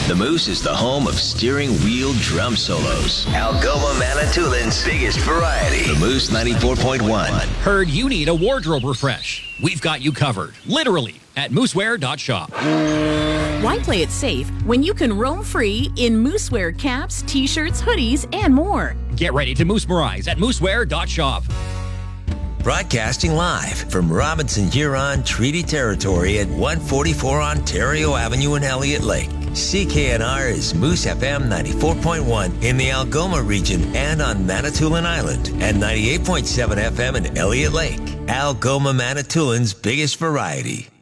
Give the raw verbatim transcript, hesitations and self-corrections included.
The Moose is the home of steering wheel drum solos. Algoma Manitoulин's biggest variety. The Moose ninety-four point one. Heard you need a wardrobe refresh. We've got you covered, literally, at moosewear dot shop. Why play it safe when you can roam free in Moosewear caps, t-shirts, hoodies, and more? Get ready to moosmerize at moosewear dot shop. Broadcasting live from Robinson Huron Treaty Territory at one forty-four Ontario Avenue in Elliott Lake. C K N R is Moose F M ninety-four point one in the Algoma region and on Manitoulin Island, and ninety-eight point seven F M in Elliott Lake. Algoma Manitoulin's biggest variety.